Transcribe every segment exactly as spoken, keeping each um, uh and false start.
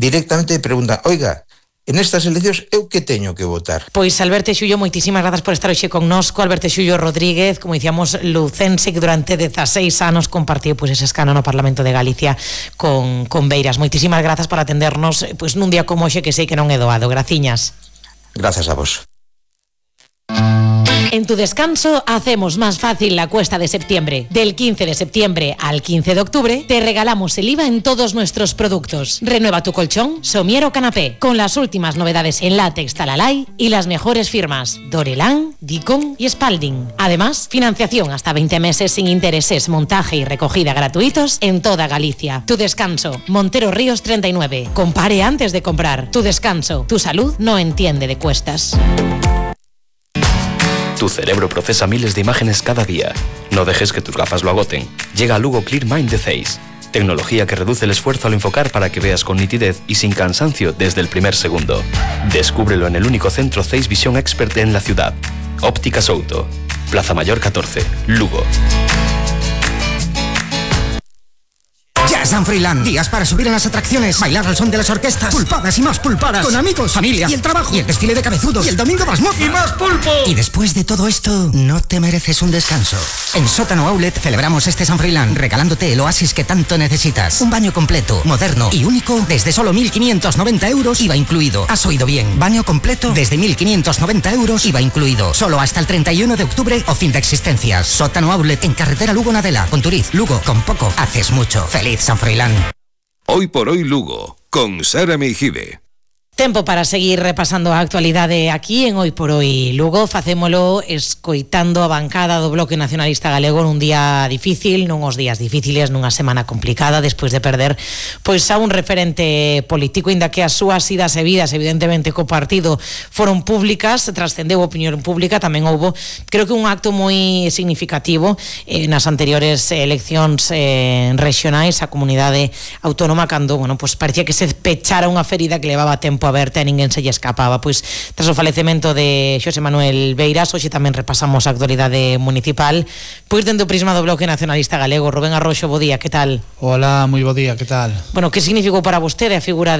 directamente preguntan, oiga, en estas eleccións eu que teño que votar? Pois Alberto Xullo, moitísimas grazas por estar hoxe connosco. Alberto Xullo Rodríguez, como dicíamos, lucense, que durante dezaseis anos compartiu pois ese escano no Parlamento de Galicia con, con Beiras. Moitísimas grazas por atendernos pois nun día como hoxe, que sei que non é doado. Graciñas. Gracias a vos. En tu descanso hacemos más fácil la cuesta de septiembre. Del quince de septiembre al quince de octubre te regalamos el I V A en todos nuestros productos. Renueva tu colchón, somier o canapé con las últimas novedades en látex Talalay y las mejores firmas Dorelán, Dicon y Spalding. Además, financiación hasta veinte meses sin intereses, montaje y recogida gratuitos en toda Galicia. Tu descanso, Montero Ríos treinta y nueve. Compare antes de comprar. Tu descanso, tu salud no entiende de cuestas. Tu cerebro procesa miles de imágenes cada día. No dejes que tus gafas lo agoten. Llega a Lugo Clear Mind de Zeiss. Tecnología que reduce el esfuerzo al enfocar para que veas con nitidez y sin cansancio desde el primer segundo. Descúbrelo en el único centro Zeiss Vision Expert en la ciudad. Óptica Souto. Plaza Mayor catorce, Lugo. Ya es Sanfriland. Días para subir en las atracciones, bailar al son de las orquestas, pulpadas y más pulpadas, con amigos, familia y el trabajo, y el desfile de cabezudos, y el domingo más mofa, y más pulpo. Y después de todo esto, no te mereces un descanso. En Sótano Outlet celebramos este Sanfriland regalándote el oasis que tanto necesitas. Un baño completo, moderno y único desde solo mil quinientos noventa euros, I V A incluido. Has oído bien, baño completo desde mil quinientos noventa euros, I V A incluido. Solo hasta el treinta y uno de octubre o fin de existencias. Sótano Outlet en carretera Lugo-Nadela, Ponturiz, Lugo. Con poco haces mucho. Feliz Sanfriland. Hoy por hoy Lugo, con Sara Meijide. Tempo para seguir repasando a actualidade aquí en Hoy por Hoy Lugo. Facémolo escoitando a bancada do Bloque Nacionalista Galego nun día difícil, nuns días difíciles, nunha semana complicada, despois de perder pois a un referente político, inda que as súas idas e vidas evidentemente co partido foron públicas, trascendeu a opinión pública. Tamén houbo, creo que un acto moi significativo eh, nas anteriores eleccións eh, regionais a comunidade autónoma, cando, bueno, pois parecía que se pechara unha ferida que levaba tempo aberta e ninguén se lle escapaba. Pois tras o falecemento de Xosé Manuel Beiras, hoxe tamén repasamos a actualidade municipal, pois dende o prisma do Bloque Nacionalista Galego. Rubén Arroxo, bo día, que tal? Hola, moi bo día, que tal? Bueno, que significou para vostede a figura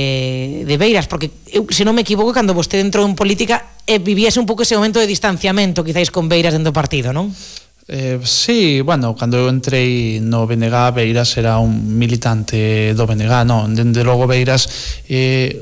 de, de Beiras? Porque eu, se non me equivoco, cando vostede entrou en política eh, vivíase un pouco ese momento de distanciamento quizáis con Beiras dentro do partido, non? Eh, sí, bueno, cando eu entrei no B N G, Beiras era un militante do B N G, non, dende logo Beiras é eh,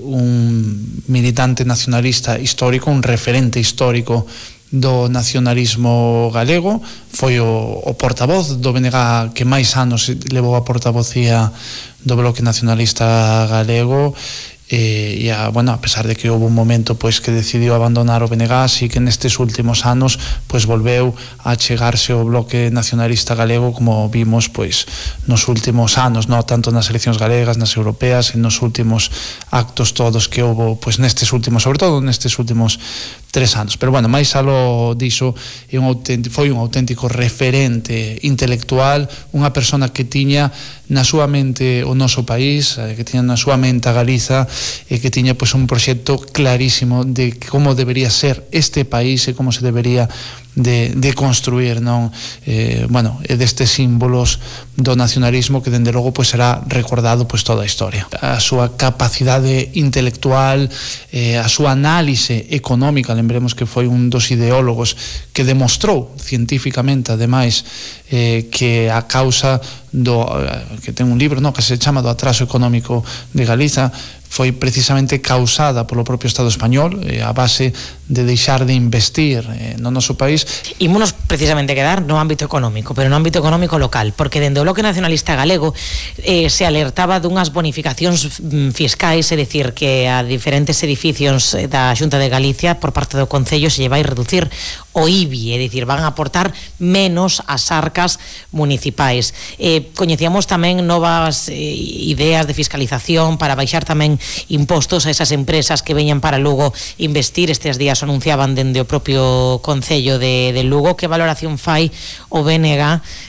un militante nacionalista histórico, un referente histórico do nacionalismo galego. Foi o, o portavoz do B N G que máis anos levou a portavocía do Bloque Nacionalista Galego. Eh, e a, bueno, a pesar de que houve un momento pois que decidiu abandonar o B N G, así que nestes últimos anos pois volveu a chegarse ao Bloque Nacionalista Galego, como vimos pois nos últimos anos, non tanto nas eleccións galegas, nas europeas, e nos últimos actos todos que houve pois nestes últimos, sobre todo nestes últimos tres anos. Pero bueno, máis aló diso, é un auténtico, foi un auténtico referente intelectual, unha persona que tiña na súa mente o noso país, que tiña na súa mente a Galiza, e que tiña pois un proxecto clarísimo de como debería ser este país e como se debería de, de construir, non? Eh, bueno, e destes símbolos do nacionalismo que dende logo pois será recordado pois toda a historia. A súa capacidade intelectual, eh, a súa análise económica, lembremos que foi un dos ideólogos que demostrou científicamente, ademais, eh, que a causa do, eh, que ten un libro, no, que se chama Do atraso económico de Galiza, foi precisamente causada polo propio Estado español, eh, a base de deixar de investir eh, no noso país. Ímonos precisamente quedar no ámbito económico, pero no ámbito económico local, porque dende o Bloque Nacionalista Galego eh, se alertaba dunhas bonificacións fiscais, é dicir, que a diferentes edificios da Xunta de Galicia por parte do Concello se lle vai reducir o I B I, é dicir, van a aportar menos ás arcas municipais. Eh, coñecíamos tamén novas eh, ideas de fiscalización para baixar tamén impostos a esas empresas que veñan para Lugo investir. Estes días anunciaban dende o propio Concello de, de Lugo. Que valoración fai o B N G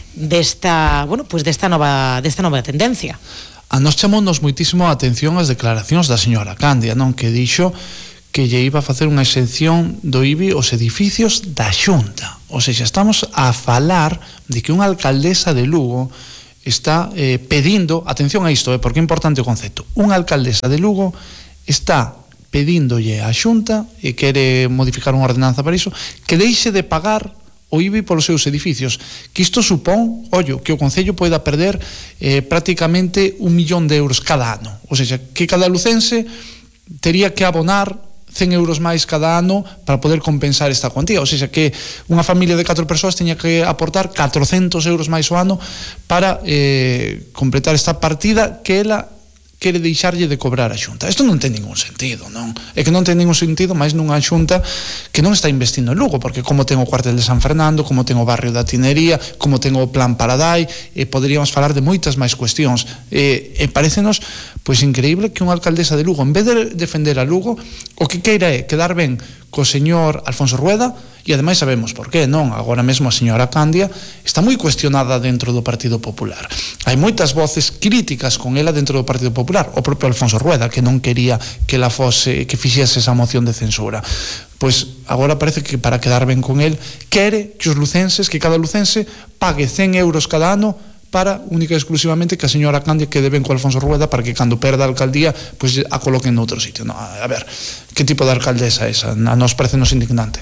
desta, bueno, pues desta nova desta nova tendencia? A nos chamounos moitísimo a atención as declaracións da señora Candia, non, que dixo que lle iba a facer unha exención do I B I aos edificios da Xunta. Ou seja, estamos a falar de que unha alcaldesa de Lugo está eh, pedindo, atención a isto, eh, porque é importante o concepto, unha alcaldesa de Lugo está pedíndolle á Xunta e quere modificar unha ordenanza para iso, que deixe de pagar o I B I polos seus edificios, que isto supón, ollo, que o Concello poida perder eh, prácticamente un millón de euros cada ano, ou seja, que cada lucense tería que abonar cen euros máis cada ano para poder compensar esta cuantía, ou seja, que unha familia de catro persoas teña que aportar catrocentos euros máis o ano para eh, completar esta partida que ela quere deixarlle de cobrar a Xunta. Isto non ten ningún sentido, non? É que non ten ningún sentido máis nunha Xunta que non está investindo en Lugo, porque como ten o cuartel de San Fernando, como ten o barrio da Tinería, como ten o plan Paradai, e poderíamos falar de moitas máis cuestións. E, e parecenos pois increíble que unha alcaldesa de Lugo, en vez de defender a Lugo, o que queira é quedar ben co señor Alfonso Rueda, e ademais sabemos por qué, non? Agora mesmo a señora Candia está moi cuestionada dentro do Partido Popular. Hai moitas voces críticas con ela dentro do Partido Popular, o propio Alfonso Rueda, que non quería que ela fose, que fixese esa moción de censura. Pois agora parece que para quedar ben con el quere que os lucenses, que cada lucense pague cen euros cada ano para única e exclusivamente que a señora Candia quede ben co Alfonso Rueda para que cando perda a alcaldía pois a coloquen noutro sitio. No, a ver, que tipo de alcaldesa é esa? A nos parece nos indignante.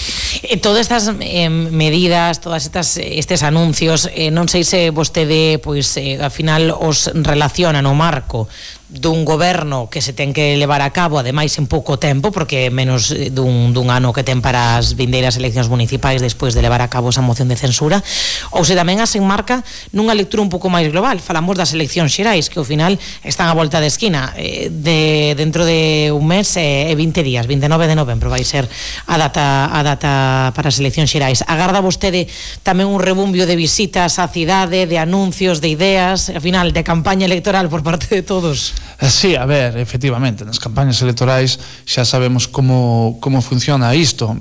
Eh, todas estas eh, medidas, todas estas estes anuncios, eh, non sei se vostede pois eh, ao final os relaciona no marco dun goberno que se ten que levar a cabo ademais en pouco tempo, porque menos dun, dun ano que ten para as vindeiras eleccións municipais despois de levar a cabo esa moción de censura, ou se tamén as enmarca nunha lectura un pouco máis global. Falamos das eleccións xerais, que ao final están á volta de esquina, eh, de, dentro de un mes e eh, vinte días, vinte e nove de novembro vai ser a data, a data para as eleccións xerais. Agarda vostede tamén un rebumbio de visitas á cidade, de anuncios, de ideas, ao final de campaña electoral por parte de todos? Sí, a ver, efectivamente, nas campañas electorais xa sabemos como, como funciona isto.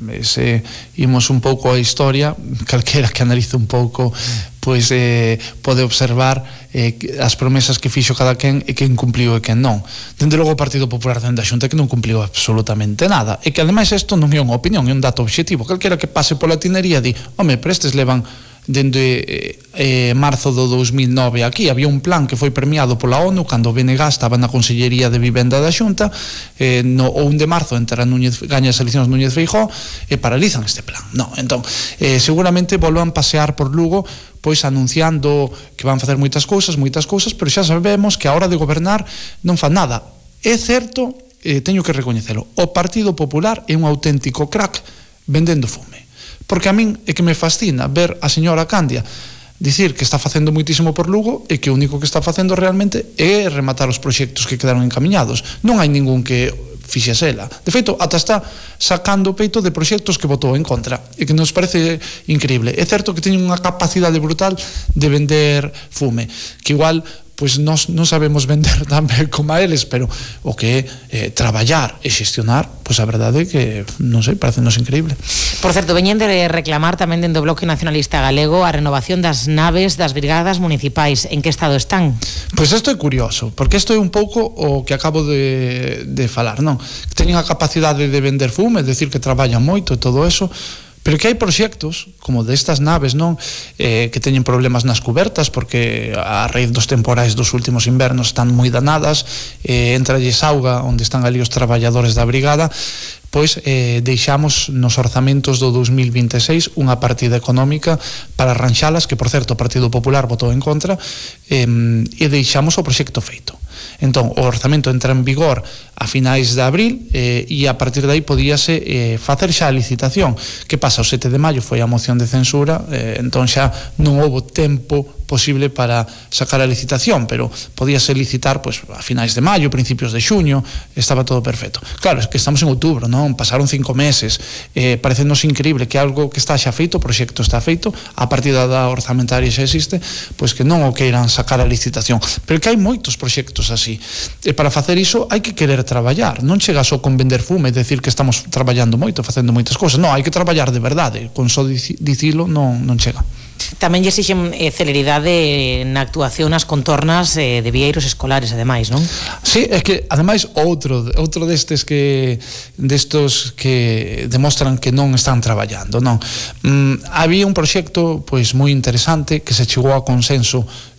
Se imos un pouco a historia, calquera que analice un pouco pois eh, pode observar eh, as promesas que fixo cada quen e quen cumpliu e quen non. Dende logo o Partido Popular dende a Xunta que non cumpliu absolutamente nada, e que ademais isto non é unha opinión, é un dato obxectivo. Calquera que pase pola Tinería di, home, pero estes levan dende eh, eh, marzo do dos mil nove aquí, había un plan que foi premiado pola ONU cando o B N G estaba na Consellería de Vivenda da Xunta, eh, no o un de marzo entra Núñez, gaña as eleccións Núñez Feijóo e paralizan este plan. No, entón, eh, seguramente volvan pasear por Lugo pois anunciando que van facer moitas cousas, moitas cousas, pero xa sabemos que a hora de gobernar non fan nada. É certo, eh, teño que recoñecelo, o Partido Popular é un auténtico crack vendendo fume. Porque a min é que me fascina ver a señora Candia dicir que está facendo moitísimo por Lugo e que o único que está facendo realmente é rematar os proxectos que quedaron encamiñados. Non hai ningún que fixese ela. De feito, ata está sacando peito de proxectos que votou en contra e que nos parece increíble. É certo que teñen unha capacidade brutal de vender fume, que igual pois nós non sabemos vender tan ben como a eles, pero o que é eh, traballar e xestionar, pois a verdade é que, non sei, parecenos increíble. Por certo, veñen de reclamar tamén dentro do Bloque Nacionalista Galego a renovación das naves das brigadas municipais. En que estado están? Pois isto é curioso, porque isto é un pouco o que acabo de, de falar, non? Teñen a capacidade de vender fume, decir que traballan moito e todo eso, pero que hai proxectos como destas naves, non, eh, que teñen problemas nas cubertas porque a raíz dos temporais dos últimos invernos están moi danadas, eh, entralles auga onde están ali os traballadores da brigada, pois eh, deixamos nos orzamentos do dos mil vinte e seis unha partida económica para arranxalas, que por certo o Partido Popular votou en contra, eh, e deixamos o proxecto feito. Entón, o orzamento entra en vigor a finais de abril eh, e a partir de aí podíase eh, facer xa a licitación. Que pasa? O sete de maio foi a moción de censura, eh, entón xa non houbo tempo posible para sacar a licitación, pero podíase licitar pois, a finais de maio, principios de xuño, estaba todo perfecto. Claro, é que estamos en outubro, non? Pasaron cinco meses, eh, parecenos increíble que algo que está xa feito, o proxecto está feito, a partida da orzamentaria xa existe, pois que non o queiran sacar a licitación. Pero que hai moitos proxectos así. E para facer iso hai que querer traballar, non chega só con vender fume e decir que estamos traballando moito, facendo moitas cousas, non, hai que traballar de verdade, con só dicilo non, non chega. Tamén lle exixen eh, celeridade na actuación nas contornas eh, de vieiros escolares, ademais, non? Sí, é que, ademais, outro outro destes que destos que demostran que non están traballando, non? Mm, había un proxecto, pois, moi interesante que se chegou a consenso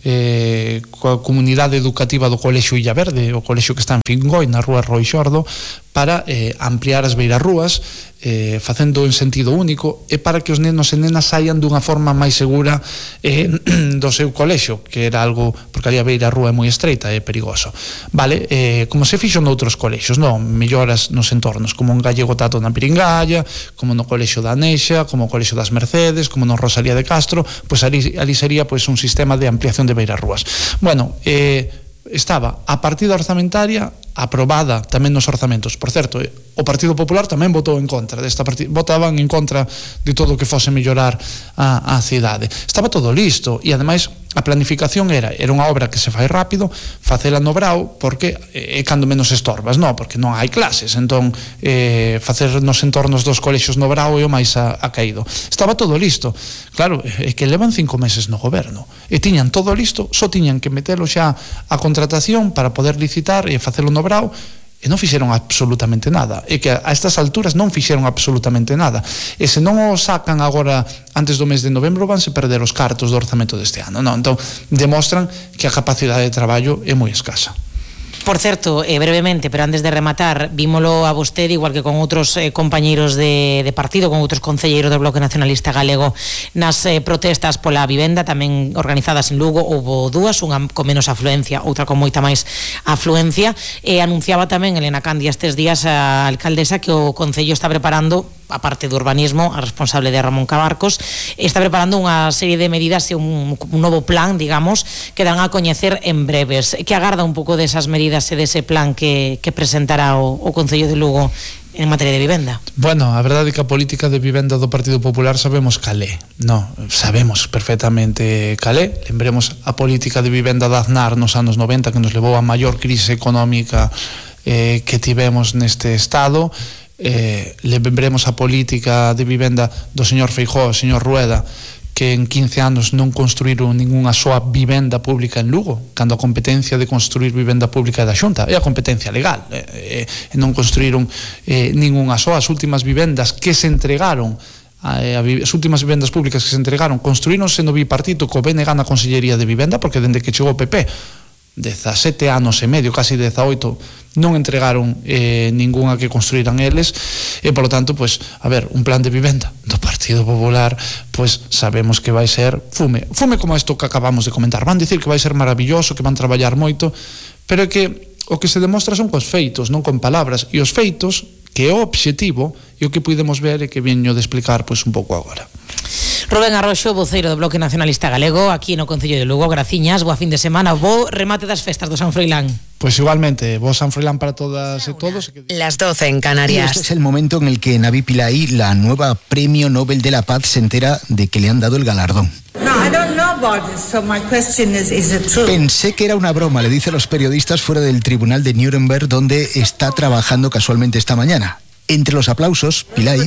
eh, coa comunidade educativa do Colexio Illa Verde, o colexio que está en Fingoi, na rúa Roi Xordo, para eh, ampliar as beirarrúas, eh, facendo en sentido único, e para que os nenos e nenas saian dunha forma máis segura eh, do seu colexio, que era algo, porque ali a beirarrúa é moi estreita e perigoso. Vale, eh, como se fixo noutros colexios, non? Melloras nos entornos, como en Gallego Tato na Piringalla, como no colexio da Anexa, como o colexio das Mercedes, como no Rosalía de Castro, pois ali, ali sería pois, un sistema de ampliación de beirarrúas. Bueno, eh, estaba a partida orzamentaria aprobada tamén nos orzamentos. Por certo, o Partido Popular tamén votou en contra desta partida, votaban en contra de todo o que fose mellorar a, a cidade. Estaba todo listo e ademais a planificación era era unha obra que se fai rápido, facela no Brao porque é cando menos estorbas, non, porque non hai clases, entón eh, facer nos entornos dos colexios no Brao é o máis a, a caído. Estaba todo listo. Claro, é que levan cinco meses no goberno e tiñan todo listo, só tiñan que metelo xa a contratación para poder licitar e facelo no Brao, e non fixeron absolutamente nada, e que a estas alturas non fixeron absolutamente nada, e se non o sacan agora antes do mes de novembro vanse perder os cartos do orzamento deste ano, non? Entón demostran que a capacidade de traballo é moi escasa. Por certo, eh, brevemente, pero antes de rematar, vímolo a vostede, igual que con outros eh, compañeiros de, de partido, con outros concelleiros do Bloque Nacionalista Galego, nas eh, protestas pola vivenda, tamén organizadas en Lugo, houbo dúas, unha con menos afluencia, outra con moita máis afluencia, e anunciaba tamén Elena Candia estes días, a alcaldesa, que o Concello está preparando, a parte do urbanismo, a responsable de Ramón Cabarcos, está preparando unha serie de medidas e un, un novo plan, digamos, que dan a coñecer en breves. Que agarda un pouco desas medidas e dese plan que, que presentará o, o Concello de Lugo en materia de vivenda? Bueno, a verdade é que a política de vivenda do Partido Popular sabemos calé, no, sabemos perfectamente calé. Lembremos a política de vivenda de Aznar nos anos noventa, que nos levou a maior crise económica eh, que tivemos neste estado. Eh, lembremos a política de vivenda do señor Feijóo, o señor Rueda, que en quince anos non construíron ningunha soa vivenda pública en Lugo, cando a competencia de construir vivenda pública é da Xunta, é a competencia legal, e, e non construíron eh, ningunha soa. As últimas vivendas que se entregaron a, a, as últimas vivendas públicas que se entregaron construíronse no bipartito co B N G na Consellería de Vivenda, porque dende que chegou o P P dezasete anos e medio, casi dezaoito, non entregaron eh, ningunha que construíran eles, e polo tanto, pois, a ver, un plan de vivenda do Partido Popular, pois sabemos que vai ser fume, fume como isto que acabamos de comentar. Van dicir que vai ser maravilloso, que van traballar moito, pero é que o que se demostra son cos feitos, non con palabras, e os feitos, que é o obxectivo, e o que podemos ver e que veño de explicar pois un pouco agora. Rubén Arroxo, voceiro do Bloque Nacionalista Galego, aquí no Concello de Lugo. Graciñas, boa fin de semana, bo remate das festas do San Froilán. Pues igualmente, bo San Froilán para todas y todos. Las doce en Canarias. Y este es el momento en el que Navi Pillay, la nueva Premio Nobel de la Paz, se entera de que le han dado el galardón. No, I don't know about it, so my question is, is it true? Pensé que era una broma, le dice a los periodistas fuera del tribunal de Nuremberg, donde está trabajando casualmente esta mañana. Entre los aplausos, Pillay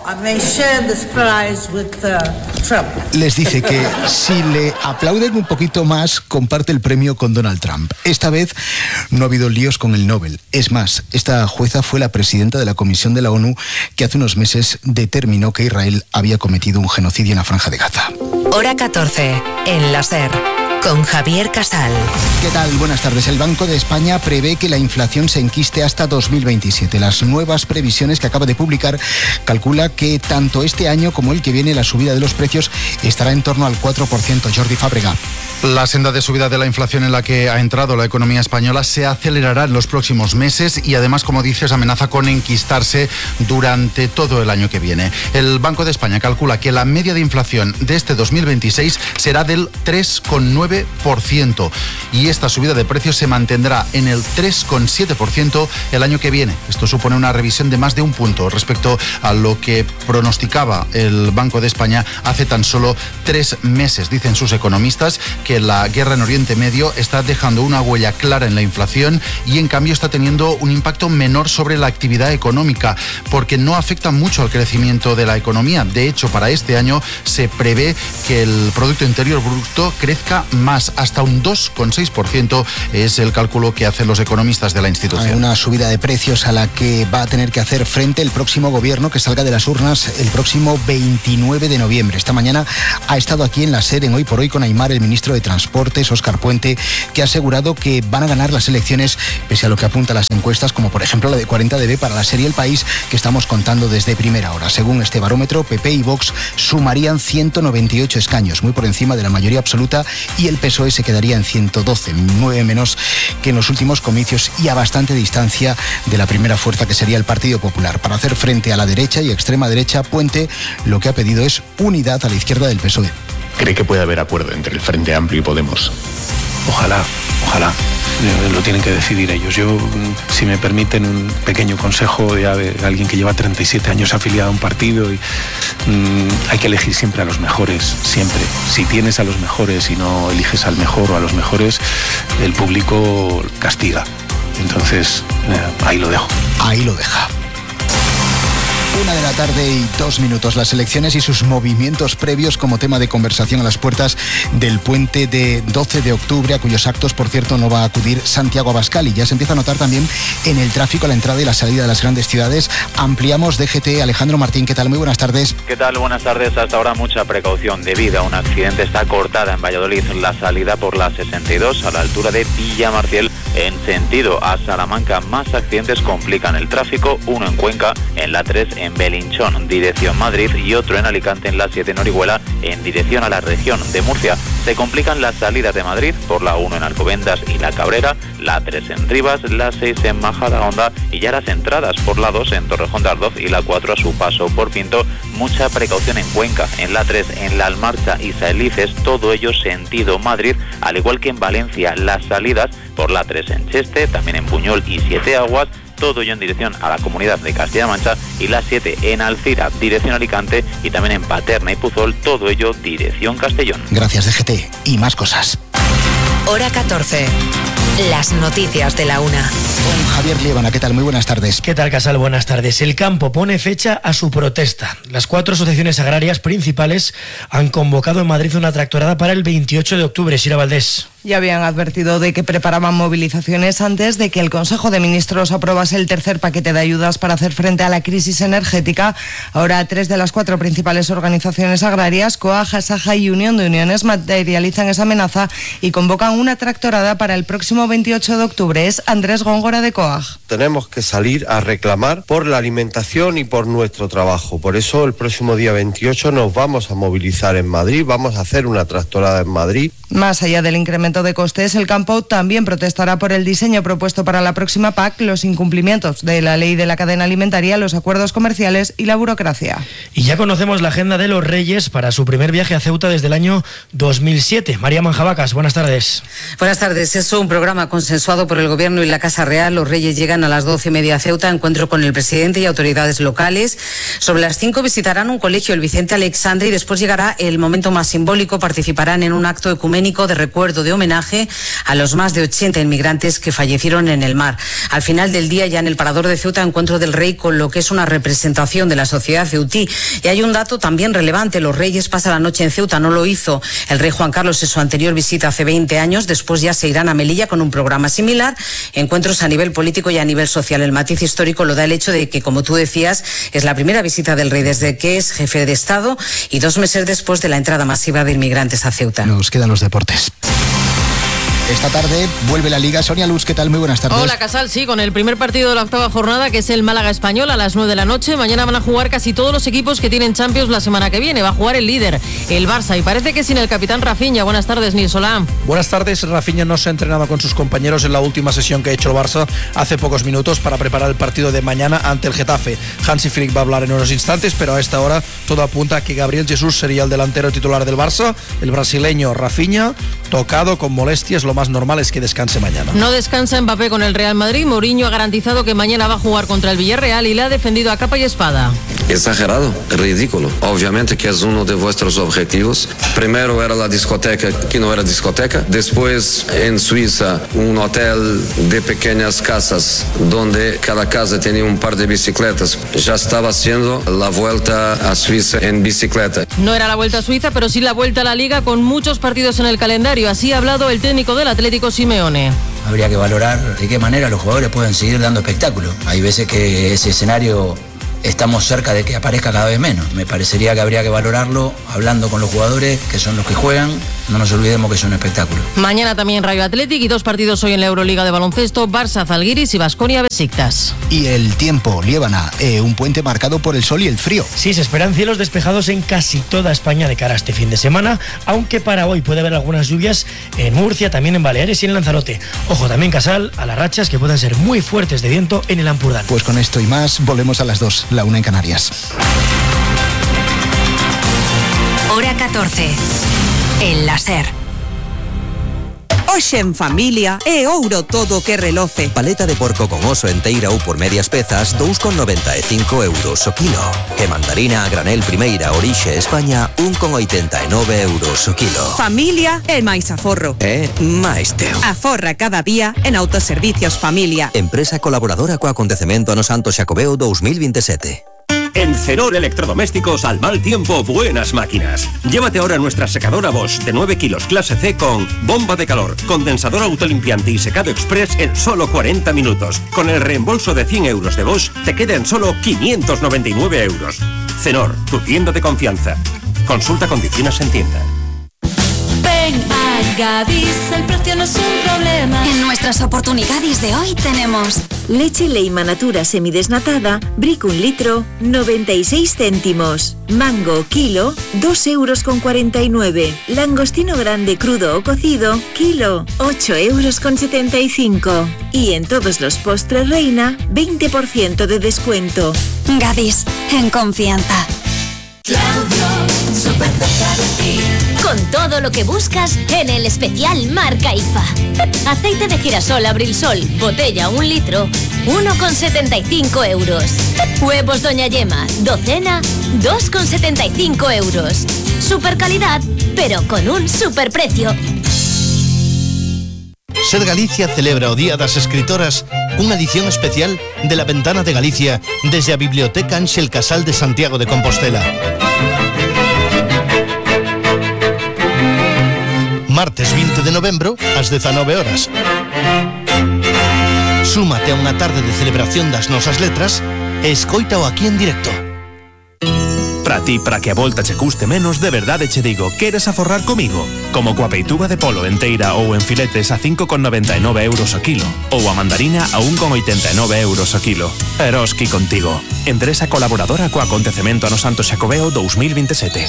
les dice que si le aplauden un poquito más, comparte el premio con Donald Trump. Esta vez no ha habido líos con el Nobel. Es más, esta jueza fue la presidenta de la Comisión de la ONU que hace unos meses determinó que Israel había cometido un genocidio en la Franja de Gaza. Hora catorce, en la SER, con Javier Casal. ¿Qué tal? Buenas tardes. El Banco de España prevé que la inflación se enquiste hasta dos mil veintisiete. Las nuevas previsiones que acaba de publicar calcula que tanto este año como el que viene la subida de los precios estará en torno al cuatro por ciento. Jordi Fábrega. La senda de subida de la inflación en la que ha entrado la economía española se acelerará en los próximos meses y además, como dices, amenaza con enquistarse durante todo el año que viene. El Banco de España calcula que la media de inflación de este dos mil veintiséis será del tres coma nueve por ciento y esta subida de precios se mantendrá en el tres coma siete por ciento el año que viene. Esto supone una revisión de más de un punto respecto a lo que pronosticaba el Banco de España hace tan solo tres meses. Dicen sus economistas que la guerra en Oriente Medio está dejando una huella clara en la inflación y en cambio está teniendo un impacto menor sobre la actividad económica porque no afecta mucho al crecimiento de la economía. De hecho, para este año se prevé que el Producto Interior Bruto crezca más, hasta un dos coma seis por ciento es el cálculo que hacen los economistas de la institución. Una subida de precios a la que va a tener que hacer frente el próximo gobierno que salga de las urnas el próximo veintinueve de noviembre. Esta mañana ha estado aquí en la SER en Hoy por Hoy con Aimar, el ministro de de Transportes, Óscar Puente, que ha asegurado que van a ganar las elecciones pese a lo que apuntan las encuestas, como por ejemplo la de cuarenta D B para la serie El País, que estamos contando desde primera hora. Según este barómetro, P P y Vox sumarían ciento noventa y ocho escaños, muy por encima de la mayoría absoluta, y el P S O E se quedaría en ciento doce, nueve menos que en los últimos comicios y a bastante distancia de la primera fuerza, que sería el Partido Popular. Para hacer frente a la derecha y extrema derecha, Puente lo que ha pedido es unidad a la izquierda del P S O E. ¿Cree que puede haber acuerdo entre el Frente Amplio y Podemos? Ojalá, ojalá. Lo tienen que decidir ellos. Yo, si me permiten un pequeño consejo ya de alguien que lleva treinta y siete años afiliado a un partido, y mmm, hay que elegir siempre a los mejores, siempre. Si tienes a los mejores y no eliges al mejor o a los mejores, el público castiga. Entonces, eh, ahí lo dejo. Ahí lo deja. Una de la tarde y dos minutos. Las elecciones y sus movimientos previos como tema de conversación a las puertas del puente de doce de octubre, a cuyos actos, por cierto, no va a acudir Santiago Abascal, y ya se empieza a notar también en el tráfico a la entrada y la salida de las grandes ciudades. Ampliamos D G T. Alejandro Martín, ¿qué tal? Muy buenas tardes. ¿Qué tal? Buenas tardes. Hasta ahora mucha precaución debido a un accidente. Está cortada en Valladolid la salida por la sesenta y dos a la altura de Villamarciel en sentido a Salamanca. Más accidentes complican el tráfico, uno en Cuenca, en la tres en Belinchón, dirección Madrid, y otro en Alicante en la siete en Orihuela, en dirección a la región de Murcia. Se complican las salidas de Madrid por la uno en Alcobendas y La Cabrera, la tres en Rivas, la seis en Majadahonda y ya las entradas por la dos en Torrejón de Ardoz y la cuatro a su paso por Pinto. Mucha precaución en Cuenca, en la tres en La Almarcha y Saelices, todo ello sentido Madrid, al igual que en Valencia las salidas por la tres en Cheste, también en Buñol y Siete Aguas, todo ello en dirección a la comunidad de Castilla-La Mancha, y la siete en Alcira, dirección Alicante, y también en Paterna y Puzol, todo ello dirección Castellón. Gracias, D G T. Y más cosas. Hora catorce. Las noticias de la una. Con Javier Liébana, ¿qué tal? Muy buenas tardes. ¿Qué tal, Casal? Buenas tardes. El campo pone fecha a su protesta. Las cuatro asociaciones agrarias principales han convocado en Madrid una tractorada para el veintiocho de octubre. Sira Valdés. Ya habían advertido de que preparaban movilizaciones antes de que el Consejo de Ministros aprobase el tercer paquete de ayudas para hacer frente a la crisis energética. Ahora, tres de las cuatro principales organizaciones agrarias, COAG, ASAJA y Unión de Uniones, materializan esa amenaza y convocan una tractorada para el próximo veintiocho de octubre. Es Andrés Góngora, de COAG. Tenemos que salir a reclamar por la alimentación y por nuestro trabajo. Por eso el próximo día veintiocho nos vamos a movilizar en Madrid, vamos a hacer una tractorada en Madrid. Más allá del incremento de costes, el campo también protestará por el diseño propuesto para la próxima P A C, los incumplimientos de la ley de la cadena alimentaria, los acuerdos comerciales y la burocracia. Y ya conocemos la agenda de los Reyes para su primer viaje a Ceuta desde el año dos mil siete. María Manjabacas, buenas tardes. Buenas tardes. Es un programa consensuado por el Gobierno y la Casa Real. Los Reyes llegan a las doce y media a Ceuta, encuentro con el presidente y autoridades locales. Sobre las cinco visitarán un colegio, el Vicente Alexandre, y después llegará el momento más simbólico. Participarán en un acto ecuménico de recuerdo, de homenaje a los más de ochenta inmigrantes que fallecieron en el mar. Al final del día, ya en el Parador de Ceuta, encuentro del Rey con lo que es una representación de la sociedad ceutí. Y hay un dato también relevante: los Reyes pasan la noche en Ceuta. No lo hizo el rey Juan Carlos en su anterior visita hace veinte años. Después ya se irán a Melilla con un programa similar. Encuentros a nivel político y a nivel social. El matiz histórico lo da el hecho de que, como tú decías, es la primera visita del Rey desde que es jefe de Estado y dos meses después de la entrada masiva de inmigrantes a Ceuta. Nos quedan los deportes. Esta tarde vuelve la Liga. Sonia Luz, ¿qué tal? Muy buenas tardes. Hola, Casal, sí, con el primer partido de la octava jornada, que es el Málaga Español, a las nueve de la noche. Mañana van a jugar casi todos los equipos que tienen Champions la semana que viene. Va a jugar el líder, el Barça, y parece que sin el capitán Rafinha. Buenas tardes, Nils Solá. Buenas tardes. Rafinha no se ha entrenado con sus compañeros en la última sesión que ha hecho el Barça hace pocos minutos para preparar el partido de mañana ante el Getafe. Hansi Flick va a hablar en unos instantes, pero a esta hora todo apunta a que Gabriel Jesús sería el delantero titular del Barça. El brasileño Rafinha, tocado con molestias, lo más normal es que descanse mañana. No descansa Mbappé con el Real Madrid. Mourinho ha garantizado que mañana va a jugar contra el Villarreal y le ha defendido a capa y espada. Exagerado, ridículo. Obviamente que es uno de vuestros objetivos. Primero era la discoteca, que no era discoteca. Después, en Suiza, un hotel de pequeñas casas, donde cada casa tenía un par de bicicletas. Ya estaba haciendo la vuelta a Suiza en bicicleta. No era la vuelta a Suiza, pero sí la vuelta a la Liga, con muchos partidos en el calendario. Así ha hablado el técnico del Atlético, Simeone. Habría que valorar de qué manera los jugadores pueden seguir dando espectáculo. Hay veces que ese escenario estamos cerca de que aparezca cada vez menos. Me parecería que habría que valorarlo hablando con los jugadores, que son los que juegan, no nos olvidemos que es un espectáculo. Mañana también Rayo Athletic y dos partidos hoy en la Euroliga de baloncesto, Barça Zalgiris y Baskonia Besiktas. Y el tiempo, Liébana, eh, un puente marcado por el sol y el frío. Sí, se esperan cielos despejados en casi toda España de cara a este fin de semana, aunque para hoy puede haber algunas lluvias en Murcia, también en Baleares y en Lanzarote. Ojo también, Casal, a las rachas que puedan ser muy fuertes de viento en el Ampurdán. Pues con esto y más, volvemos a las dos, la una en Canarias. Hora catorce. En la SER. Hoxe en familia é ouro todo que reloce. Paleta de porco con oso enteira ou por medias pezas, dous con noventa e cinco euros o kilo. E mandarina a granel primeira orixe España, un con oitenta e nove euros o kilo. Familia é máis aforro. É máis teu. Aforra cada día en Autoservicios Familia. Empresa colaboradora co acontecemento ano Santo Xacobeo dos mil veintisiete. En Cenor Electrodomésticos, al mal tiempo, buenas máquinas. Llévate ahora nuestra secadora Bosch de nueve kilos clase C con bomba de calor, condensador autolimpiante y secado express en solo cuarenta minutos. Con el reembolso de cien euros de Bosch, te queda en solo quinientos noventa y nueve euros. Cenor, tu tienda de confianza. Consulta condiciones en tienda. Ven a Gadis, el precio no es un problema. En nuestras oportunidades de hoy tenemos leche Leima Natura semidesnatada, brick un litro, noventa y seis céntimos. Mango kilo, dos euros con cuarenta y nueve. Langostino grande crudo o cocido, kilo, ocho euros con setenta y cinco. Y en todos los postres Reina, veinte por ciento de descuento. Gadis, en confianza. Claudio, súper cerca de ti. Con todo lo que buscas en el especial marca I F A. Aceite de girasol Abril Sol, botella un litro, uno con setenta y cinco euros. Huevos Doña Yema, docena, dos con setenta y cinco euros. Super calidad, pero con un super precio. Ser Galicia celebra o Día das Escritoras unha edición especial de La Ventana de Galicia desde a Biblioteca Ángel Casal de Santiago de Compostela. Martes veinte de novembro, ás dezanove horas. Súmate a unha tarde de celebración das nosas letras e escoítao aquí en directo. Para ti, para que a volta che custe menos, de verdade che digo, queres aforrar comigo? Como coa peituga de polo enteira ou en filetes a cinco con noventa e nove euros o kilo, ou a mandarina a un con oitenta e nove euros o kilo. Eroski contigo. Empresa colaboradora co acontecemento ano Santo Xacobeo dos mil veintisiete.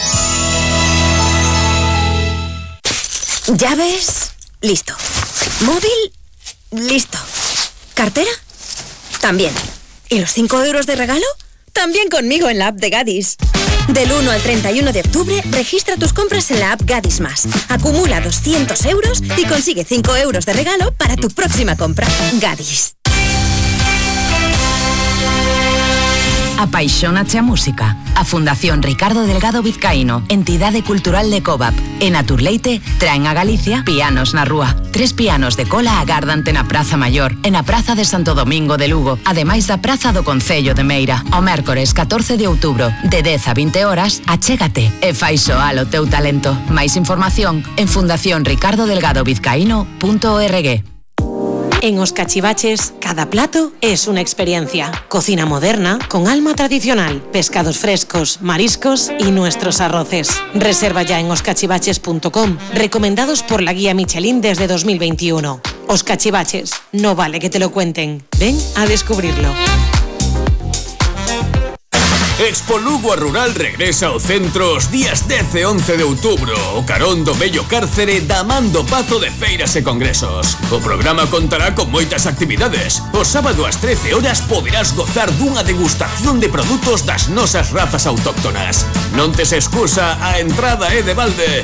Llaves, listo. Móvil, listo. ¿Cartera? También. ¿Y los cinco euros de regalo? También conmigo en la app de Gadis. Del uno al treinta y uno de octubre, registra tus compras en la app Gadis Más. Acumula doscientos euros y consigue cinco euros de regalo para tu próxima compra. Gadis. Apaixónate a música. A Fundación Ricardo Delgado Vizcaíno, entidade cultural de Covap, e Naturleite traen a Galicia Pianos na Rúa. Tres pianos de cola agardante na Praza Maior e na Praza de Santo Domingo de Lugo, ademais da Praza do Concello de Meira. O mércores catorce de outubro, de dez a vinte horas, achégate e fai soar o teu talento. Máis información en fundación ricardo delgado vizcaíno punto org. En Os Cachivaches, cada plato es una experiencia. Cocina moderna con alma tradicional, pescados frescos, mariscos y nuestros arroces. Reserva ya en os cachivaches punto com, recomendados por la guía Michelin desde dos mil veintiuno. Os Cachivaches, no vale que te lo cuenten. Ven a descubrirlo. Expo Lugo a Rural regresa ao centro os días dez e once de outubro. O carón do bello cárcere da man do Pazo de Feiras e Congresos. O programa contará con moitas actividades. O sábado ás trece horas poderás gozar dunha degustación de produtos das nosas razas autóctonas. Non tes excusa, a entrada é de balde.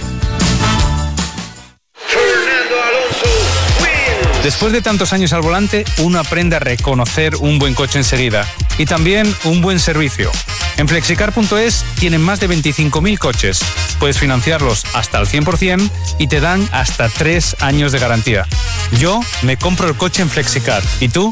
Después de tantos años al volante, uno aprende a reconocer un buen coche enseguida y también un buen servicio. En flexicar punto es tienen más de veinticinco mil coches. Puedes financiarlos hasta el cien por ciento y te dan hasta tres años de garantía. Yo me compro el coche en Flexicar. ¿Y tú?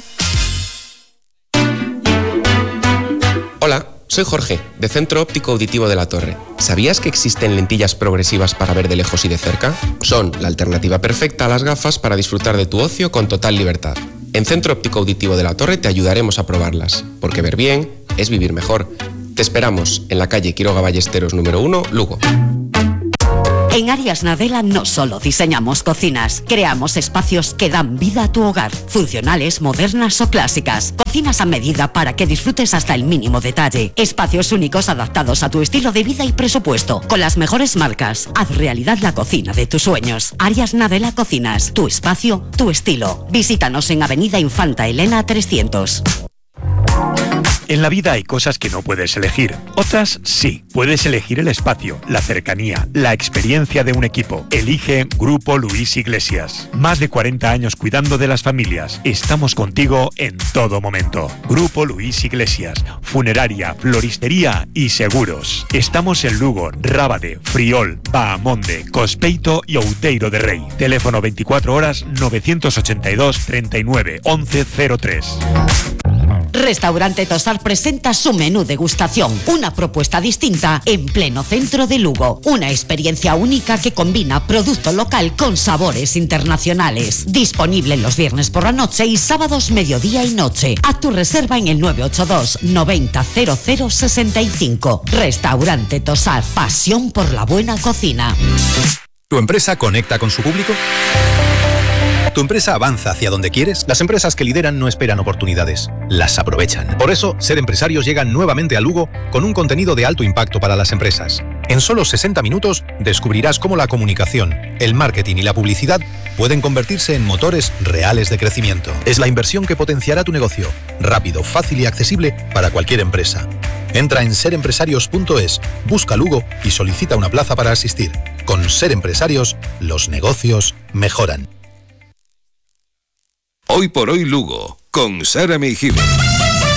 Hola, soy Jorge, de Centro Óptico Auditivo de la Torre. ¿Sabías que existen lentillas progresivas para ver de lejos y de cerca? Son la alternativa perfecta a las gafas para disfrutar de tu ocio con total libertad. En Centro Óptico Auditivo de la Torre te ayudaremos a probarlas, porque ver bien es vivir mejor. Te esperamos en la calle Quiroga Ballesteros número uno, Lugo. En Arias Nadela no solo diseñamos cocinas, creamos espacios que dan vida a tu hogar, funcionales, modernas o clásicas. Cocinas a medida para que disfrutes hasta el mínimo detalle. Espacios únicos adaptados a tu estilo de vida y presupuesto. Con las mejores marcas, haz realidad la cocina de tus sueños. Arias Nadela Cocinas, tu espacio, tu estilo. Visítanos en Avenida Infanta Elena trescientos. En la vida hay cosas que no puedes elegir, otras sí. Puedes elegir el espacio, la cercanía, la experiencia de un equipo. Elige Grupo Luis Iglesias. Más de cuarenta años cuidando de las familias. Estamos contigo en todo momento. Grupo Luis Iglesias. Funeraria, floristería y seguros. Estamos en Lugo, Rábade, Friol, Bahamonde, Cospeito y Outeiro de Rey. Teléfono veinticuatro horas novecientos ochenta y dos treinta y nueve once cero tres. Restaurante Tosar presenta su menú degustación, una propuesta distinta en pleno centro de Lugo. Una experiencia única que combina producto local con sabores internacionales. Disponible los viernes por la noche y sábados mediodía y noche. Haz tu reserva en el nueve ocho dos noventa cero cero sesenta y cinco. Restaurante Tosar, pasión por la buena cocina. ¿Tu empresa conecta con su público? ¿Tu empresa avanza hacia donde quieres? Las empresas que lideran no esperan oportunidades, las aprovechan. Por eso, Ser Empresarios llega nuevamente a Lugo con un contenido de alto impacto para las empresas. En solo sesenta minutos descubrirás cómo la comunicación, el marketing y la publicidad pueden convertirse en motores reales de crecimiento. Es la inversión que potenciará tu negocio, rápido, fácil y accesible para cualquier empresa. Entra en ser empresarios punto es, busca Lugo y solicita una plaza para asistir. Con Ser Empresarios, los negocios mejoran. Hoy por hoy Lugo, con Sara Meijibe.